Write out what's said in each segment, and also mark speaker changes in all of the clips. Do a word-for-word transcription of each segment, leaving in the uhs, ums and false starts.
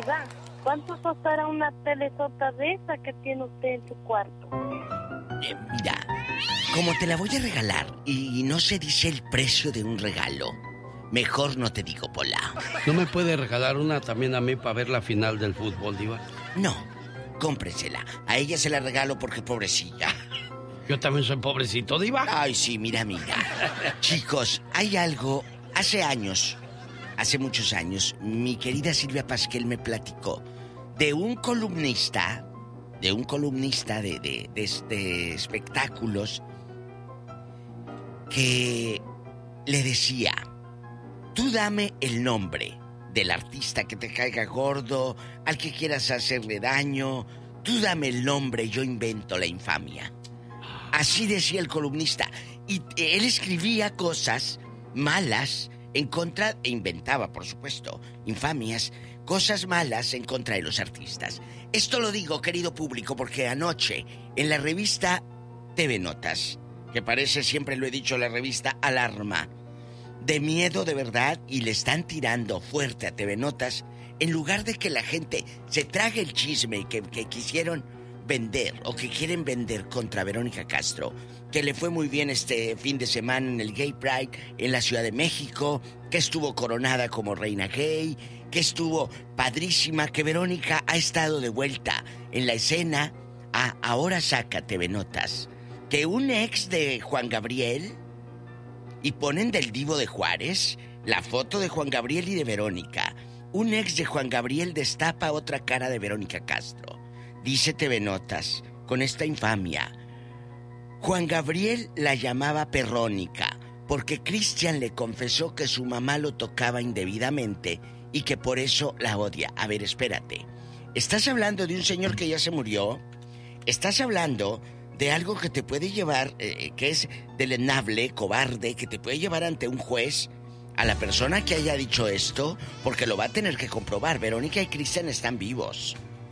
Speaker 1: verdad. ¿Cuánto costará una telesota de esa que tiene usted en su cuarto?
Speaker 2: Eh, mira, como te la voy a regalar y no se dice el precio de un regalo, mejor no te digo, Pola.
Speaker 3: ¿No me puede regalar una también a mí para ver la final del fútbol, Diva?
Speaker 2: No, cómpresela. A ella se la regalo porque pobrecilla.
Speaker 3: Yo también soy pobrecito, Diva.
Speaker 2: Ay, sí, mira, mira. Chicos, hay algo. Hace años, hace muchos años, mi querida Silvia Pasquel me platicó de un columnista, de un columnista de, de, de, de espectáculos que le decía: tú dame el nombre del artista que te caiga gordo, al que quieras hacerle daño, tú dame el nombre, yo invento la infamia. Así decía el columnista. Y él escribía cosas malas en contra, e inventaba, por supuesto, infamias, cosas malas en contra de los artistas. Esto lo digo, querido público, porque anoche, en la revista T V Notas, que parece, siempre lo he dicho, la revista Alarma, de miedo de verdad, y le están tirando fuerte a T V Notas, en lugar de que la gente se trague el chisme que, que quisieron vender o que quieren vender contra Verónica Castro, que le fue muy bien este fin de semana en el Gay Pride en la Ciudad de México, que estuvo coronada como reina gay, que estuvo padrísima, que Verónica ha estado de vuelta en la escena. Ah, ahora saca T V Notas que un ex de Juan Gabriel, y ponen del Divo de Juárez la foto de Juan Gabriel y de Verónica. Un ex de Juan Gabriel destapa otra cara de Verónica Castro. Dice T V Notas, con esta infamia: Juan Gabriel la llamaba perrónica porque Cristian le confesó que su mamá lo tocaba indebidamente y que por eso la odia. A ver, espérate. ¿Estás hablando de un señor que ya se murió? ¿Estás hablando de algo que te puede llevar, eh, que es deleznable, cobarde, que te puede llevar ante un juez a la persona que haya dicho esto? Porque lo va a tener que comprobar. Verónica y Cristian están vivos.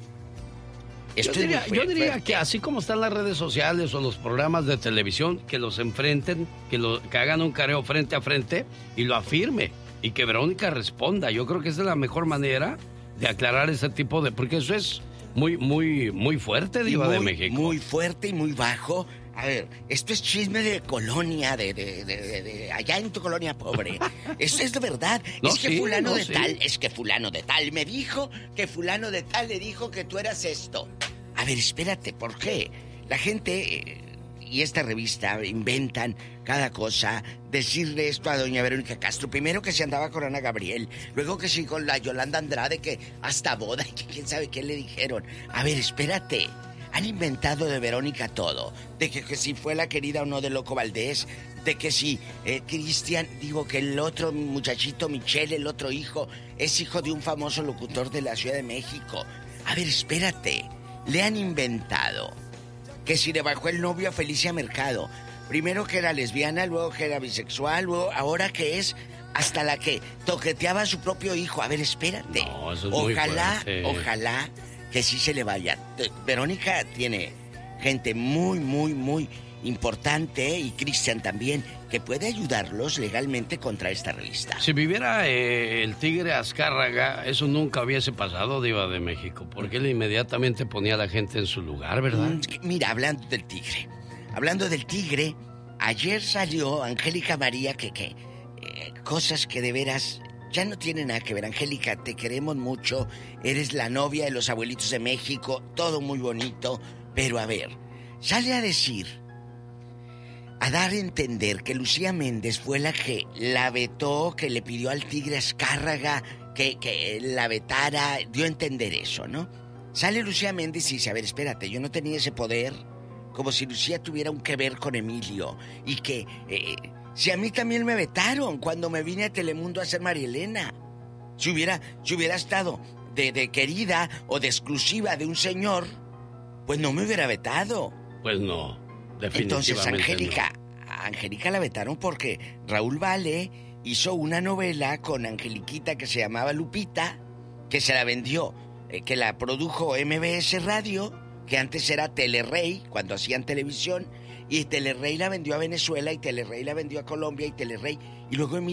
Speaker 3: Yo diría, yo diría que así como están las redes sociales o los programas de televisión, que los enfrenten, que, lo, que hagan un careo frente a frente y lo afirme, y que Verónica responda. Yo creo que esa es la mejor manera de aclarar ese tipo de... Porque eso es muy, muy, muy fuerte, Diva de México.
Speaker 2: Muy fuerte y muy bajo. A ver, esto es chisme de colonia, de, de, de, de, de allá en tu colonia pobre. Esto es de verdad.
Speaker 3: No,
Speaker 2: es que
Speaker 3: sí,
Speaker 2: fulano
Speaker 3: no,
Speaker 2: de
Speaker 3: sí.
Speaker 2: tal, es que fulano de tal me dijo que fulano de tal le dijo que tú eras esto. A ver, espérate, ¿por qué? La gente eh, y esta revista inventan cada cosa. Decirle esto a doña Verónica Castro. Primero que se andaba con Ana Gabriel. Luego que sí con la Yolanda Andrade, que hasta boda y que quién sabe qué le dijeron. A ver, espérate. Han inventado de Verónica todo. De que, que si fue la querida o no de Loco Valdés. De que si eh, Cristian, digo que el otro muchachito, Michelle, el otro hijo, es hijo de un famoso locutor de la Ciudad de México. A ver, espérate. Le han inventado que si le bajó el novio a Felicia Mercado. Primero que era lesbiana, luego que era bisexual, luego ahora que es hasta la que toqueteaba a su propio hijo. A ver, espérate.
Speaker 3: No, eso es
Speaker 2: ojalá,
Speaker 3: muy fuerte.
Speaker 2: ojalá que sí se le vaya. Verónica tiene gente muy, muy, muy importante, y Cristian también, que puede ayudarlos legalmente contra esta revista.
Speaker 3: Si viviera eh, el tigre Azcárraga, eso nunca hubiese pasado, Diva de México, porque él inmediatamente ponía a la gente en su lugar, ¿verdad?
Speaker 2: Mm, mira, hablando del tigre, hablando del tigre, ayer salió Angélica María, que, que eh, cosas que de veras ya no tienen nada que ver. Angélica, te queremos mucho, eres la novia de los abuelitos de México, todo muy bonito, pero a ver, sale a decir, a dar a entender que Lucía Méndez fue la que la vetó, que le pidió al tigre Azcárraga que, que la vetara, dio a entender eso, ¿no? Sale Lucía Méndez y dice, a ver, espérate, yo no tenía ese poder, como si Lucía tuviera un que ver con Emilio, y que, eh, si a mí también me vetaron cuando me vine a Telemundo a hacer María Elena, si hubiera, si hubiera estado de, de querida o de exclusiva de un señor, pues no me hubiera vetado.
Speaker 3: Pues no. Definitivamente.
Speaker 2: Entonces, Angélica, no. a Angélica la vetaron porque Raúl Vale hizo una novela con Angeliquita que se llamaba Lupita, que se la vendió, eh, que la produjo M B S Radio, que antes era Telerrey, cuando hacían televisión, y Telerrey la vendió a Venezuela, y Telerrey la vendió a Colombia, y Telerrey, y luego